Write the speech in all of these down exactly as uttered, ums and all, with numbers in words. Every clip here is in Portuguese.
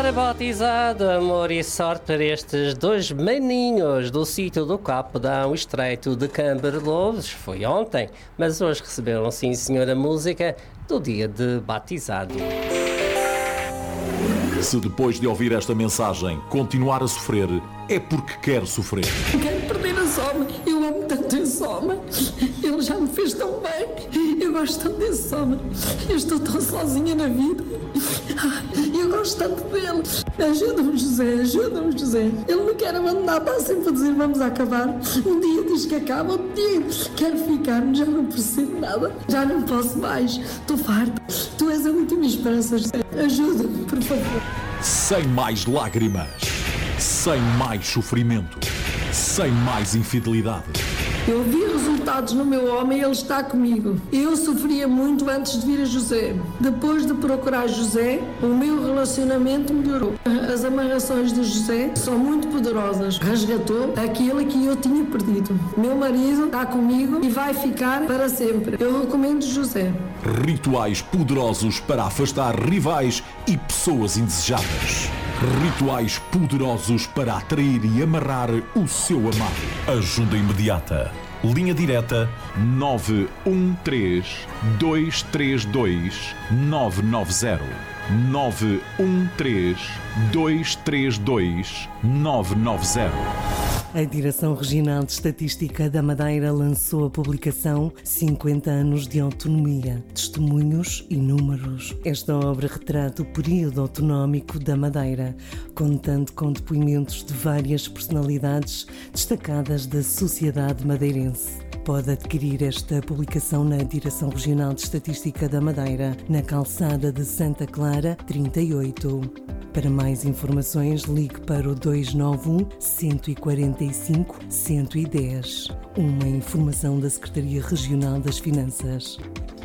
Ora, batizado, amor e sorte para estes dois maninhos do sítio do Capodão Estreito de Camberlobos. Foi ontem, mas hoje receberam, sim senhor, a música do dia de batizado. Se depois de ouvir esta mensagem continuar a sofrer, é porque quer sofrer. Quero perder esse homem. Eu amo tanto esse homem. Ele já me fez tão bem. Eu gosto tanto desse homem. Eu estou tão sozinha na vida. Eu gosto tanto dele. Ajuda-me, José. Ajuda-me, José. Ele me quer abandonar. Está sempre a dizer vamos acabar. Um dia diz que acaba. Outro dia quero ficar. Já não percebo nada. Já não posso mais. Estou farta. Tu és a última esperança, José. Ajuda-me, por favor. Sem mais lágrimas. Sem mais sofrimento. Sem mais infidelidade. Eu vi resultados no meu homem e ele está comigo. Eu sofria muito antes de vir a José. Depois de procurar José, o meu relacionamento melhorou. As amarrações de José são muito poderosas. Resgatou aquilo que eu tinha perdido. Meu marido está comigo e vai ficar para sempre. Eu recomendo José. Rituais poderosos para afastar rivais e pessoas indesejadas. Rituais poderosos para atrair e amarrar o seu amado. Ajuda imediata. Linha direta nove um três, dois três dois, nove nove zero. nove um três, dois três dois, nove nove zero. A Direção Regional de Estatística da Madeira lançou a publicação cinquenta anos de Autonomia, Testemunhos e Números. Esta obra retrata o período autonómico da Madeira, contando com depoimentos de várias personalidades destacadas da sociedade madeirense. Pode adquirir esta publicação na Direção Regional de Estatística da Madeira, na calçada de Santa Clara, trinta e oito. Para mais informações, ligue para o dois nove um, um quatro cinco, um um zero. Uma informação da Secretaria Regional das Finanças.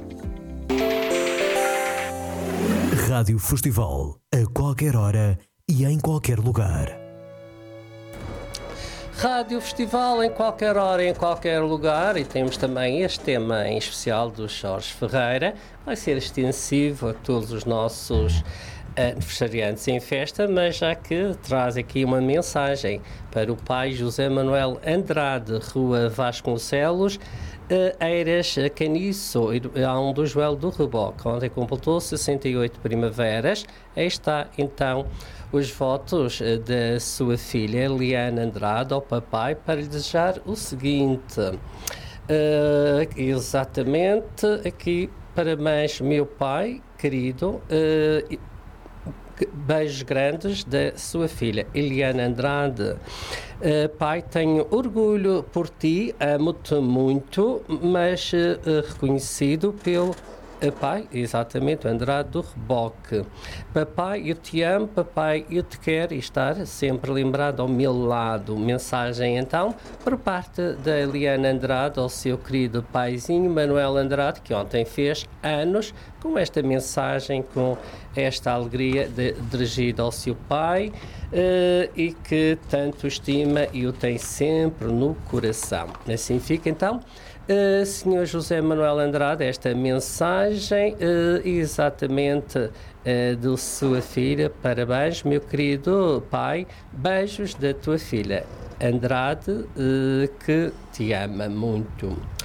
Rádio Festival, a qualquer hora e em qualquer lugar. Rádio Festival em qualquer hora, em qualquer lugar, e temos também este tema em especial do Jorge Ferreira. Vai ser extensivo a todos os nossos aniversariantes em festa, mas já que traz aqui uma mensagem para o pai José Manuel Andrade, Rua Vasconcelos, Eiras Caniço, a um do Joel do Reboque, onde completou sessenta e oito primaveras. Aí está então os votos da sua filha Eliana Andrade ao papai para lhe desejar o seguinte. Uh, exatamente aqui, parabéns meu pai querido, uh, beijos grandes da sua filha Eliana Andrade. Uh, pai, tenho orgulho por ti, amo-te muito, mas uh, reconhecido pelo uh, pai, exatamente, Andrade do Reboque. Papai, eu te amo, papai, eu te quero, e estar sempre lembrado ao meu lado. Mensagem então por parte da Eliana Andrade ao seu querido paizinho Manuel Andrade, que ontem fez anos, com esta mensagem, com esta alegria de, dirigida ao seu pai, uh, e que tanto estima e o tem sempre no coração. Assim fica então, uh, senhor José Manuel Andrade, esta mensagem uh, exatamente uh, da sua filha. Parabéns, meu querido pai, beijos da tua filha Andrade, uh, que te ama muito.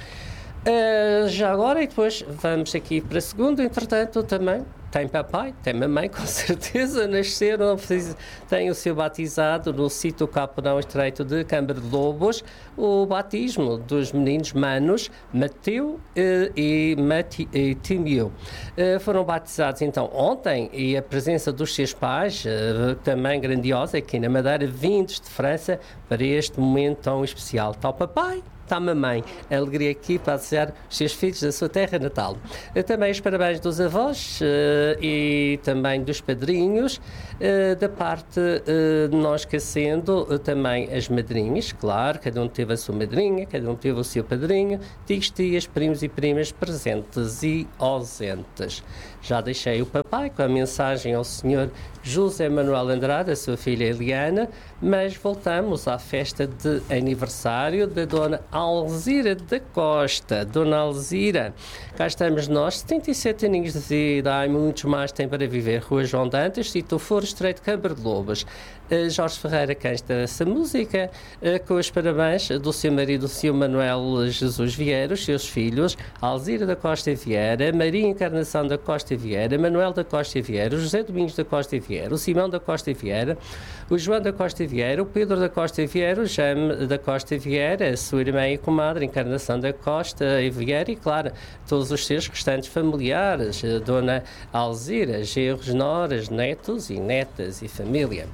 Uh, já agora, e depois vamos aqui para segundo. Entretanto, também tem papai, tem mamãe, com certeza, nasceram, tem o seu batizado no sítio Capodão Estreito de Camberlobos, o batismo dos meninos manos Mateu uh, e, Mati, e Timeu. Uh, foram batizados então ontem, e a presença dos seus pais, uh, também grandiosa, aqui na Madeira, vindos de França para este momento tão especial. Tal papai, está a mamãe, a alegria aqui para desejar os seus filhos da sua terra natal. Também os parabéns dos avós uh, e também dos padrinhos, uh, da parte uh, de nós esquecendo uh, também as madrinhas, claro, cada um teve a sua madrinha, cada um teve o seu padrinho, tios, tias, primos e primas presentes e ausentes. Já deixei o papai com a mensagem ao senhor José Manuel Andrade, a sua filha Eliana, mas voltamos à festa de aniversário da Dona Alzira da Costa. Dona Alzira, cá estamos nós, setenta e sete aninhos de vida, há muitos mais tem para viver. Rua João Dantas, Sítio Foro Estreito, Câmara de Lobos. Uh, Jorge Ferreira canta essa música uh, com os parabéns do seu marido, o senhor Manuel Jesus Vieira, os seus filhos, Alzira da Costa Vieira, Maria Encarnação da Costa Vieira, Manuel da Costa Vieira, o José Domingos da Costa Vieira, o Simão da Costa Vieira, o João da Costa Vieira, o Pedro da Costa Vieira, o Jaime da Costa Vieira, a sua irmã e comadre Encarnação da Costa Vieira e, claro, todos os seus restantes familiares, a Dona Alzira, genros, noras, netos e netas e família.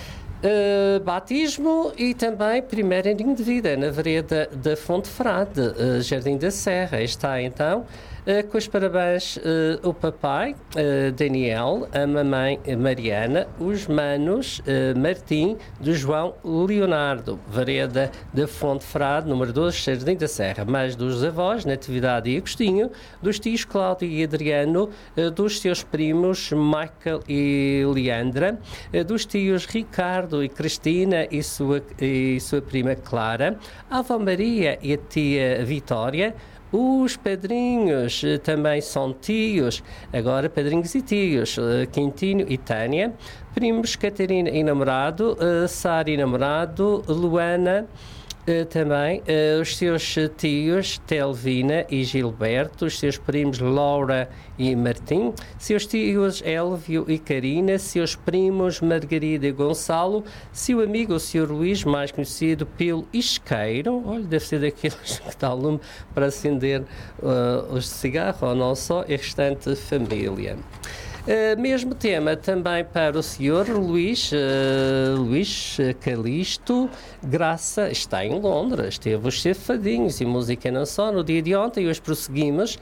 Uh, batismo e também primeiro aninho de vida na vereda da Fonte Frade, uh, Jardim da Serra. Está então uh, com os parabéns uh, o papai uh, Daniel, a mamãe Mariana, os manos uh, Martim, do João Leonardo, vereda da Fonte Frade, número doze, Jardim da Serra, mais dos avós Natividade e Agostinho, dos tios Cláudio e Adriano, uh, dos seus primos Michael e Leandra, uh, dos tios Ricardo e Cristina e sua, e sua prima Clara, a avó Maria e a tia Vitória. Os padrinhos também são tios, agora padrinhos e tios, Quintino e Tânia, primos Catarina e namorado, Sara e namorado, Luana, Uh, também uh, os seus tios Telvina e Gilberto, os seus primos Laura e Martim, seus tios Elvio e Karina, seus primos Margarida e Gonçalo, seu amigo o senhor Luís, mais conhecido pelo Isqueiro, olha, deve ser daqueles que dá lume para acender uh, os cigarros, ou não só, e a restante família. Uh, mesmo tema também para o senhor Luís, uh, Luís Calixto Graça, está em Londres, teve os cefadinhos e música não só no dia de ontem e hoje prosseguimos.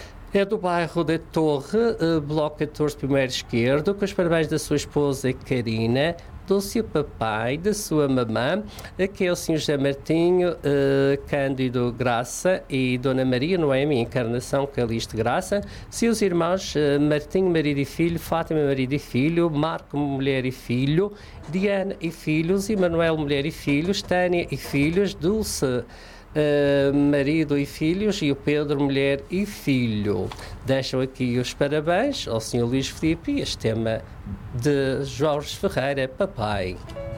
É do bairro da Torre, uh, Bloco catorze, primeiro esquerdo, com os parabéns da sua esposa Karina, do seu papai, da sua mamã, que é o senhor José Martinho, uh, Cândido Graça e Dona Maria Noemi Encarnação Calixto Graça, seus irmãos uh, Martinho, marido e filho, Fátima, marido e filho, Marco, mulher e filho, Diana e filhos, Emanuel, mulher e filhos, Tânia e filhos, Dulce, Uh, marido e filhos, e o Pedro, mulher e filho. Deixam aqui os parabéns ao senhor Luís Filipe e este tema de Jorge Ferreira, papai.